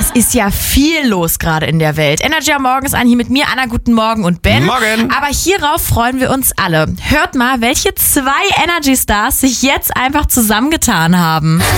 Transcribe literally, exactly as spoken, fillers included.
Es ist ja viel los gerade in der Welt. Energy am Morgen ist an, hier mit mir, Anna, guten Morgen und Ben. Morgen. Aber hierauf freuen wir uns alle. Hört mal, welche zwei Energy Stars sich jetzt einfach zusammengetan haben.